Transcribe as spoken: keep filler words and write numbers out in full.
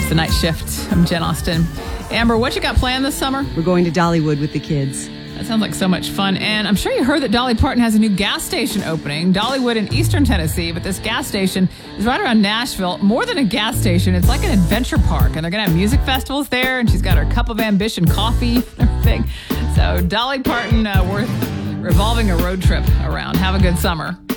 The Night Shift. I'm Jen Austen. Amber, what you got planned this summer? We're going to Dollywood with the kids. That sounds like so much fun. And I'm sure you heard that Dolly Parton has a new gas station opening, Dollywood in Eastern Tennessee. But this gas station is right around Nashville. More than a gas station, it's like an adventure park. And they're going to have music festivals there. And she's got her Cup of Ambition coffee and everything. So Dolly Parton uh, worth revolving a road trip around. Have a good summer.